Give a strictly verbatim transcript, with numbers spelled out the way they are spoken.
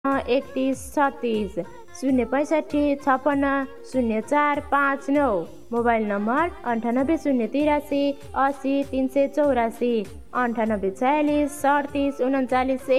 एकतिस छत्तिस शून्य पैँसठी छप्पन्न शून्य चार पाँच नौ। मोबाइल नम्बर अन्ठानब्बे शून्य तिरासी असी तिन सय चौरासी अन्ठानब्बे छयालिस सडतिस उन्चालिस